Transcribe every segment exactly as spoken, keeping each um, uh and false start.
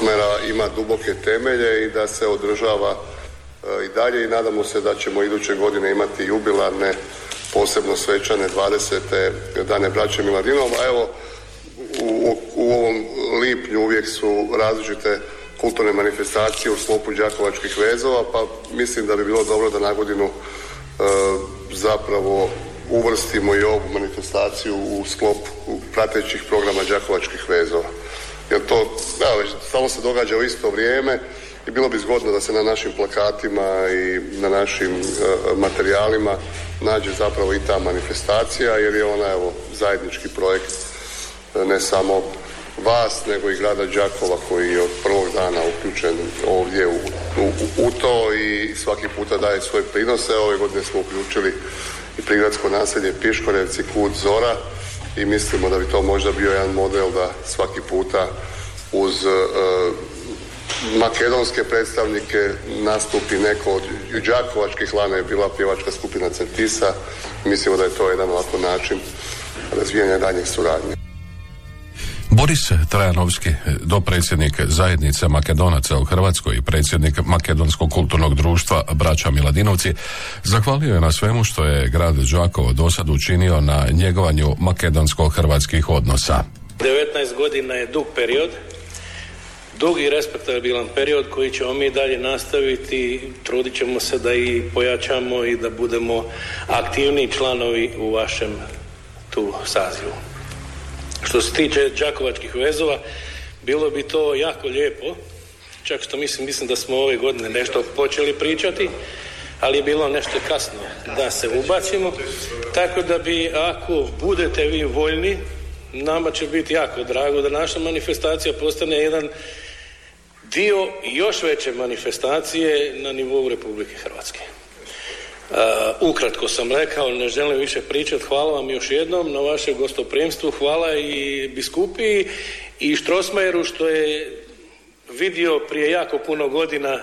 ima duboke temelje i da se održava i dalje i nadamo se da ćemo iduće godine imati jubilarne, posebno svečane dvadesete dane braće Miladinov. A evo, u, u ovom lipnju uvijek su različite kulturne manifestacije u sklopu đakovačkih vezova, pa mislim da bi bilo dobro da na godinu e, zapravo uvrstimo i ovu manifestaciju u sklop pratećih programa đakovačkih vezova. Jer to, evo, već stalno se događa u isto vrijeme i bilo bi zgodno da se na našim plakatima i na našim e, materijalima nađe zapravo i ta manifestacija, jer je ona, evo, zajednički projekt ne samo vas, nego i grada Đakova koji je od prvog dana uključen ovdje u, u, u to i svaki puta daje svoje prinose. Ove godine smo uključili i prigradsko naselje Piškorevci, Kut, Zora i mislimo da bi to možda bio jedan model da svaki puta uz uh, makedonske predstavnike nastupi neko od đakovačkih. Lana je bila pjevačka skupina Certisa. Mislimo da je to jedan ovako način razvijanja daljnjih suradnje. Boris Trajanovski, dopredsjednik zajednice Makedonaca u Hrvatskoj i predsjednik Makedonskog kulturnog društva Braća Miladinovci, zahvalio je na svemu što je grad Đakovo do sad učinio na njegovanju makedonsko-hrvatskih odnosa. devetnaest godina je dug period, dug i respektabilan period koji ćemo mi dalje nastaviti. Trudit ćemo se da i pojačamo i da budemo aktivni članovi u vašem tu sazivu. Što se tiče đakovačkih vezova, bilo bi to jako lijepo, čak što mislim, mislim da smo ove godine nešto počeli pričati, ali je bilo nešto kasno da se ubacimo, tako da bi, ako budete vi voljni, nama će biti jako drago da naša manifestacija postane jedan dio još veće manifestacije na nivou Republike Hrvatske. Uh, ukratko sam rekao, ne želim više pričati. Hvala vam još jednom na vašem gostoprimstvu, hvala i biskupiji i Strossmayeru što je vidio prije jako puno godina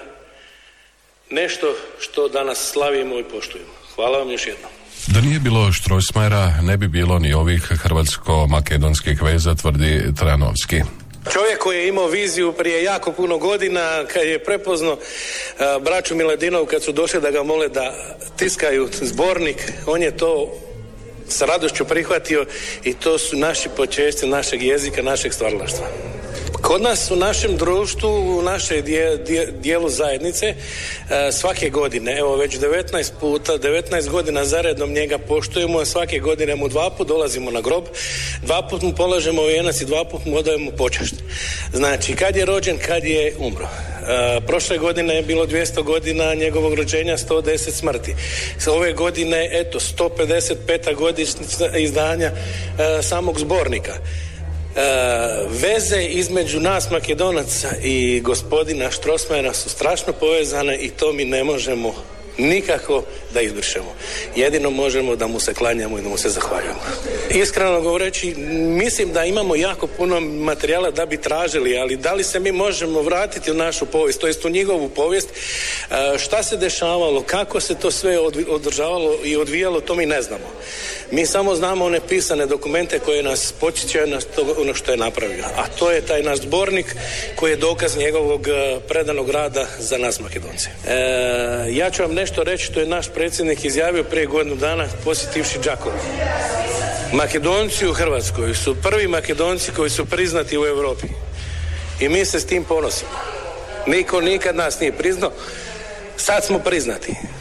nešto što danas slavimo i poštujemo. Hvala vam još jednom. Da nije bilo Strossmayera, ne bi bilo ni ovih hrvatsko-makedonskih veza, tvrdi Trajanovski. Čovjek koji je imao viziju prije jako puno godina, kad je prepoznao uh, braću Miladinov, kad su došli da ga mole da tiskaju zbornik, on je to sa radošću prihvatio i to su naši počeci našeg jezika, našeg stvaralaštva. Kod nas u našem društvu, u našem dijelu zajednice, svake godine, evo već devetnaest puta, devetnaest godina zaredom njega poštujemo, svake godine mu dva put dolazimo na grob, dva put mu polažemo vijenac i dva put mu odajemo počast. Znači, kad je rođen, kad je umro. Prošle godine je bilo dvjesto godina njegovog rođenja, sto deset smrti. Ove godine, eto, sto pedeset peta godišnjica izdanja samog zbornika. Uh, veze između nas Makedonaca i gospodina Strossmayera su strašno povezane i to mi ne možemo nikako da izbrišemo. Jedino možemo da mu se klanjamo i da mu se zahvaljujemo. Iskreno govoreći, mislim da imamo jako puno materijala da bi tražili, ali da li se mi možemo vratiti u našu povijest, to jest u njegovu povijest, šta se dešavalo, kako se to sve održavalo i odvijalo, to mi ne znamo. Mi samo znamo one pisane dokumente koje nas podsjećaju na to, ono što je napravio. A to je taj naš zbornik koji je dokaz njegovog predanog rada za nas Makedonce. E, ja ću vam nešto reći što je naš predsjednik izjavio prije godinu dana posjetivši Đakovo. Makedonci u Hrvatskoj su prvi Makedonci koji su priznati u Europi. I mi se s tim ponosimo. Niko nikad nas nije priznao. Sad smo priznati.